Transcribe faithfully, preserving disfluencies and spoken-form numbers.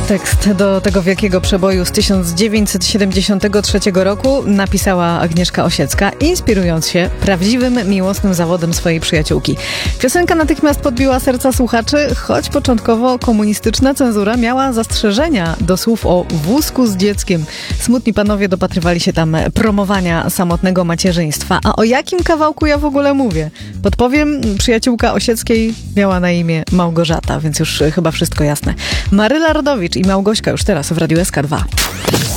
Tekst do tego wielkiego przeboju z tysiąc dziewięćset siedemdziesiątego trzeciego roku napisała Agnieszka Osiecka, inspirując się prawdziwym, miłosnym zawodem swojej przyjaciółki. Piosenka natychmiast podbiła serca słuchaczy, choć początkowo komunistyczna cenzura miała zastrzeżenia do słów o wózku z dzieckiem. Smutni panowie dopatrywali się tam promowania samotnego macierzyństwa. A o jakim kawałku ja w ogóle mówię? Podpowiem, przyjaciółka Osieckiej miała na imię Małgorzata, więc już chyba wszystko jasne. Maryla Rodowicz i Małgośka już teraz w Radiu S K dwa.